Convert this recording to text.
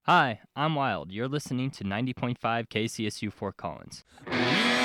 Hi, I'm Wild. You're listening to 90.5 KCSU Fort Collins.